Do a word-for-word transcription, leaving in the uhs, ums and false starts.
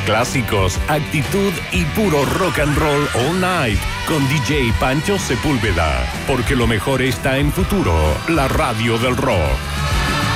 clásicos, actitud y puro rock and roll all night con D J Pancho Sepúlveda. Porque lo mejor está en Futuro, la radio del rock.